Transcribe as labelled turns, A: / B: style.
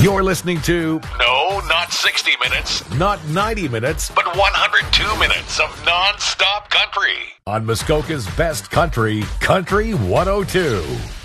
A: You're listening to
B: No, not 60 minutes,
A: not 90 minutes
B: but 102 minutes of non-stop country.
A: on Muskoka's best country, Country 102.